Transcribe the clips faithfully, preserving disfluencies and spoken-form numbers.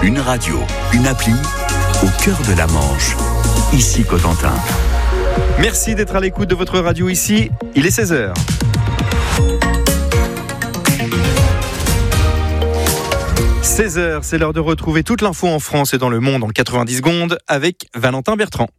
Une radio, une appli, au cœur de la Manche. Ici Cotentin. Merci d'être à l'écoute de votre radio ici. Il est seize heures. seize heures, c'est l'heure de retrouver toute l'info en France et dans le monde en quatre-vingt-dix secondes avec Valentin Bertrand.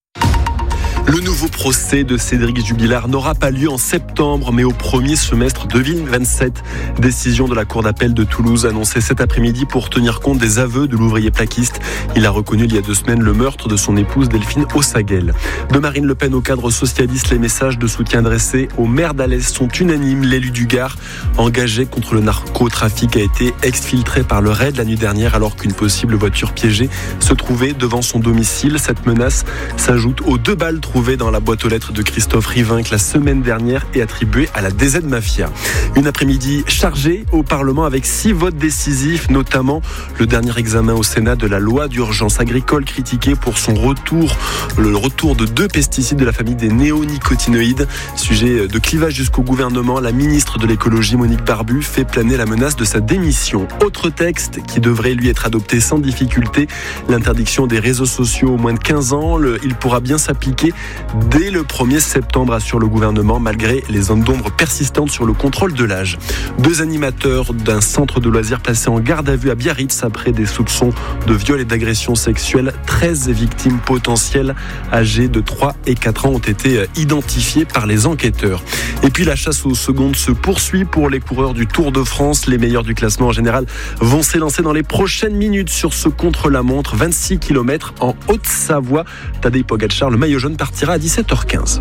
Le nouveau procès de Cédric Jubilard n'aura pas lieu en septembre, mais au premier semestre deux mille vingt-sept. Décision de la Cour d'appel de Toulouse annoncée cet après-midi pour tenir compte des aveux de l'ouvrier plaquiste. Il a reconnu il y a deux semaines le meurtre de son épouse Delphine Ossaguel. De Marine Le Pen au cadre socialiste, les messages de soutien adressés au maire d'Alès sont unanimes. L'élu du Gard, engagé contre le narcotrafic, a été exfiltré par le raid la nuit dernière alors qu'une possible voiture piégée se trouvait devant son domicile. Cette menace s'ajoute aux deux balles trouvées dans la boîte aux lettres de Christophe Rivinc la semaine dernière et attribuée à la D Z Mafia. Une après-midi chargée au Parlement avec six votes décisifs, notamment le dernier examen au Sénat de la loi d'urgence agricole critiquée pour son retour, le retour de deux pesticides de la famille des néonicotinoïdes. Sujet de clivage jusqu'au gouvernement, la ministre de l'écologie Monique Barbu fait planer la menace de sa démission. Autre texte qui devrait lui être adopté sans difficulté, l'interdiction des réseaux sociaux aux moins de quinze ans. Le, il pourra bien s'appliquer dès le premier septembre, assure le gouvernement, malgré les zones d'ombre persistantes sur le contrôle de l'âge. Deux animateurs d'un centre de loisirs placés en garde à vue à Biarritz après des soupçons de viol et d'agression sexuelle. treize victimes potentielles âgées de trois et quatre ans ont été identifiées par les enquêteurs. Et puis la chasse aux secondes se poursuit pour les coureurs du Tour de France. Les meilleurs du classement en général vont s'élancer dans les prochaines minutes sur ce contre-la-montre. vingt-six kilomètres en Haute-Savoie. Tadej Pogačar, le maillot jaune, partira à dix-sept heures quinze.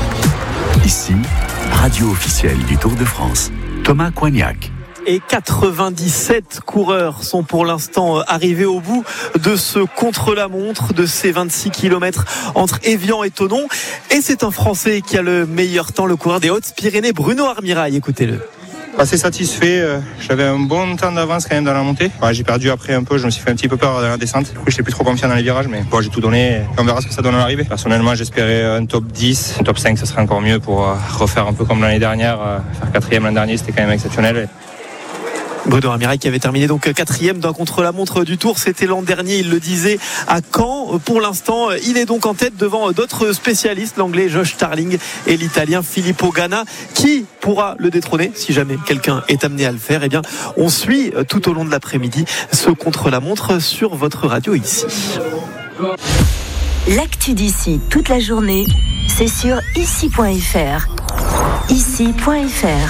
Ici, radio officielle du Tour de France. Thomas Coignac. Et quatre-vingt-dix-sept coureurs sont pour l'instant arrivés au bout de ce contre-la-montre, de ces vingt-six kilomètres entre Évian et Thonon. Et c'est un Français qui a le meilleur temps, le coureur des Hautes-Pyrénées, Bruno Armirail. Écoutez-le. Assez satisfait, j'avais un bon temps d'avance quand même dans la montée. Ouais, j'ai perdu après un peu, je me suis fait un petit peu peur dans la descente. Du coup, j'étais plus trop confiant dans les virages, mais bon, j'ai tout donné. On verra ce que ça donne à l'arrivée. Personnellement, j'espérais un top dix, un top cinq, ce serait encore mieux pour refaire un peu comme l'année dernière. Faire quatrième l'an dernier, c'était quand même exceptionnel. Bruno Armirail qui avait terminé donc quatrième d'un contre-la-montre du Tour, c'était l'an dernier, il le disait, à Caen. Pour l'instant, il est donc en tête devant d'autres spécialistes, l'anglais Josh Starling et l'italien Filippo Ganna. Qui pourra le détrôner si jamais quelqu'un est amené à le faire? Eh bien, on suit tout au long de l'après-midi ce contre-la-montre sur votre radio ici. L'actu d'ici toute la journée, c'est sur ici point f r. ici point f r.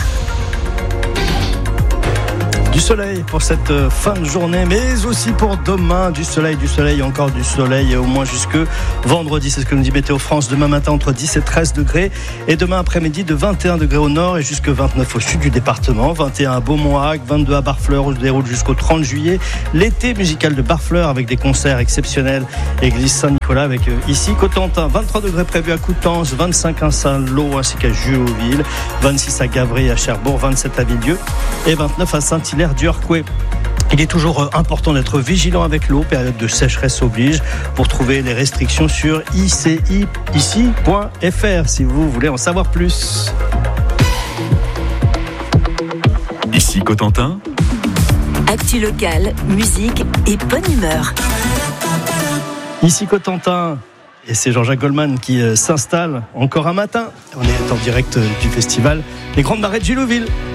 Du soleil pour cette fin de journée, mais aussi pour demain. Du soleil, du soleil, encore du soleil, au moins jusque vendredi. C'est ce que nous dit Météo France. Demain matin, entre dix et treize degrés. Et demain après-midi, de vingt et un degrés au nord et jusque vingt-neuf au sud du département. vingt et un à Beaumont-Hague, vingt-deux à Barfleur, où se déroule jusqu'au trente juillet. L'été musical de Barfleur avec des concerts exceptionnels. Église Saint-Nicolas avec ici Cotentin. vingt-trois degrés prévus à Coutances, vingt-cinq à Saint-Lô ainsi qu'à Juloville. vingt-six à Gavry et à Cherbourg, vingt-sept à Villedieu et vingt-neuf à Saint-Hilaire du Harcouët. Il est toujours important d'être vigilant avec l'eau, période de sécheresse oblige. Pour trouver les restrictions sur i c i ici point f r si vous voulez en savoir plus. Ici Cotentin. Actu locale, musique et bonne humeur. Ici Cotentin. Et c'est Jean-Jacques Goldman qui s'installe encore un matin. On est en direct du festival Les Grandes Marais de Gilouville.